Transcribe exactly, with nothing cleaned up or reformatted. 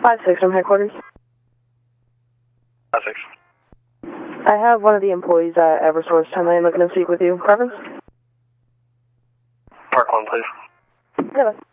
five six from headquarters. five six. I have one of the employees at Eversource ten lane looking to speak with you. Preference? Park one, please. Yeah.